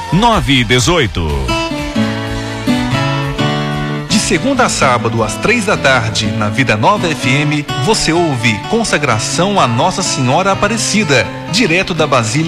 918. De segunda a sábado, às 3 da tarde, na Vida Nova FM, você ouve Consagração a Nossa Senhora Aparecida, direto da Basílica